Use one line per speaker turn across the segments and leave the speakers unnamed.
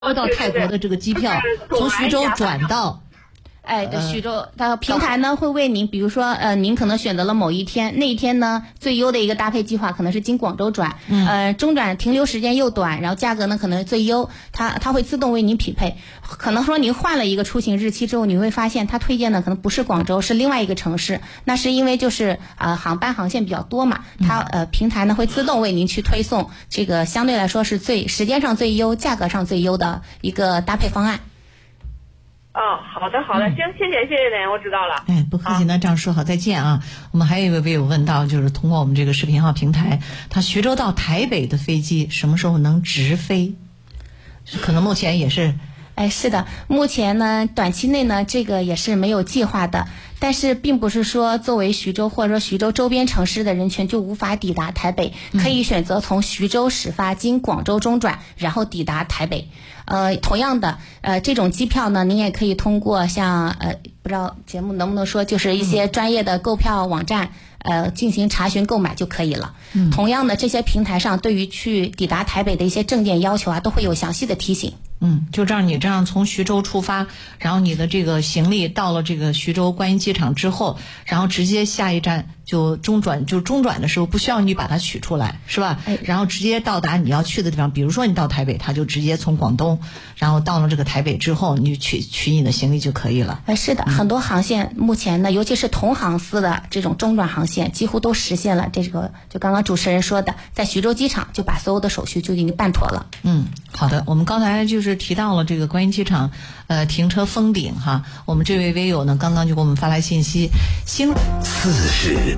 到泰国的这个机票，从徐州转到。
对，徐州的平台呢会为您，比如说您可能选择了某一天，那一天呢最优的一个搭配计划可能是经广州转，中转停留时间又短，然后价格呢可能最优，它会自动为您匹配。可能说您换了一个出行日期之后，你会发现它推荐的可能不是广州，是另外一个城市，那是因为就是航班航线比较多嘛，它平台呢会自动为您去推送这个相对来说是时间上最优、价格上最优的一个搭配方案。
好的，行，谢谢您，我知道了。
不客气，那这样说好，再见啊。我们还有一位微友问到，就是通过我们这个视频号平台，他徐州到台北的飞机什么时候能直飞？可能目前也是。
是的，目前呢，短期内呢，这个也是没有计划的。但是并不是说作为徐州或者说徐州周边城市的人群就无法抵达台北，可以选择从徐州始发经广州中转，然后抵达台北。同样的，这种机票呢，您也可以通过像不知道节目能不能说，就是一些专业的购票网站进行查询购买就可以了。同样的，这些平台上对于去抵达台北的一些证件要求都会有详细的提醒。
就让你这样从徐州出发，然后你的这个行李到了这个徐州观音机场之后，然后直接下一站就中转的时候不需要你把它取出来，是吧？然后直接到达你要去的地方，比如说你到台北，它就直接从广东，然后到了这个台北之后，你就取你的行李就可以了。
是的，很多航线目前呢，尤其是同航司的这种中转航线，几乎都实现了这个，就刚刚主持人说的，在徐州机场就把所有的手续就已经办妥了。
好的，我们刚才就是提到了这个观音机场停车封顶哈，我们这位微友呢刚刚就给我们发来信息
40。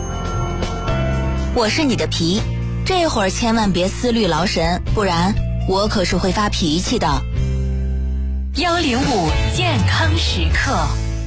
我是你的皮，这会儿千万别思虑劳神，不然我可是会发脾气的。
105健康时刻，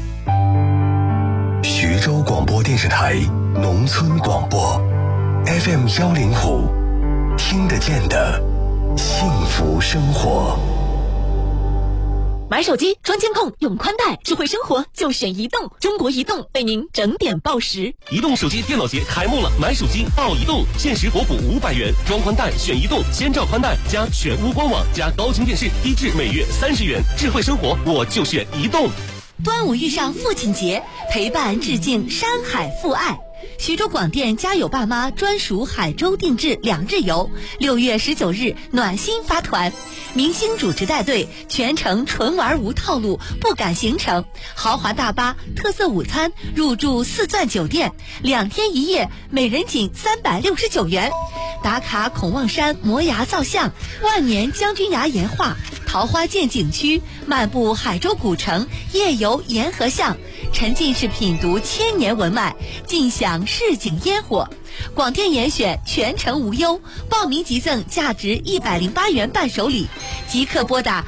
徐州广播电视台农村广播 FM 105，听得见的幸福生活。
买手机装监控用宽带，智慧生活就选移动。中国移动为您整点报时。
移动手机电脑节开幕了，买手机报移动，限时国补500元，装宽带选移动，先兆宽带加全屋官网加高清电视，低至每月30元。智慧生活我就选移动。
端午遇上父亲节，陪伴致敬山海父爱。徐州广电家有爸妈专属海州定制2日游，6月19日暖心发团，明星主持带队，全程纯玩无套路，不赶行程，豪华大巴，特色午餐，入住4钻酒店，2天1夜，每人仅369元。打卡孔望山摩崖造像，万年将军崖岩画，桃花涧景区，漫步海州古城，夜游沿河巷，沉浸式品读千年文脉，尽享市井烟火。广电严选全程无忧，报名即赠价值108元伴手礼，即刻拨打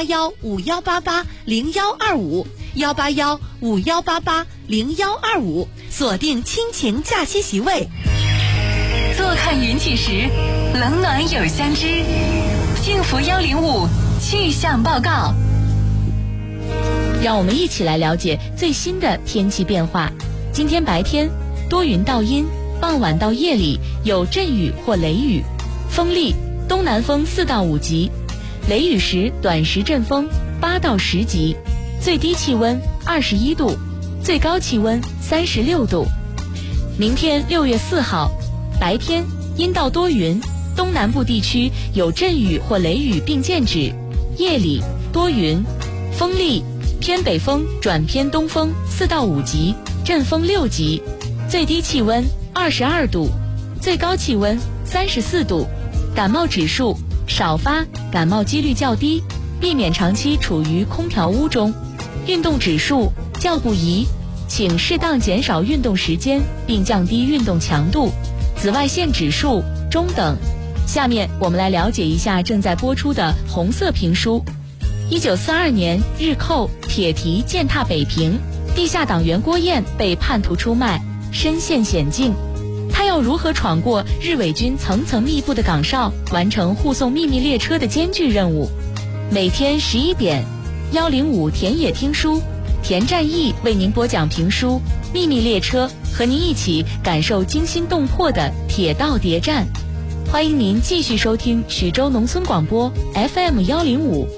18151880125，18151880125，锁定亲情假期席位。
坐看云起时，冷暖有相知。幸福105气象报告，
让我们一起来了解最新的天气变化。今天白天多云到阴，傍晚到夜里有阵雨或雷雨，风力东南风4到5级，雷雨时短时阵风8到10级，最低气温21度，最高气温36度。明天6月4号白天阴到多云，东南部地区有阵雨或雷雨并见止，夜里多云，风力偏北风转偏东风4到5级，阵风6级，最低气温22度，最高气温34度。感冒指数少发，感冒几率较低，避免长期处于空调屋中。运动指数较不宜，请适当减少运动时间并降低运动强度。紫外线指数中等。下面我们来了解一下正在播出的红色评书。1942年日寇铁蹄践踏北平，地下党员郭燕被叛徒出卖，身陷险境。他要如何闯过日伪军层层密布的岗哨，完成护送秘密列车的艰巨任务？每天11点，105田野听书，田占义为您播讲评书《秘密列车》，和您一起感受惊心动魄的铁道谍战。 欢迎您继续收听徐州农村广播 FM105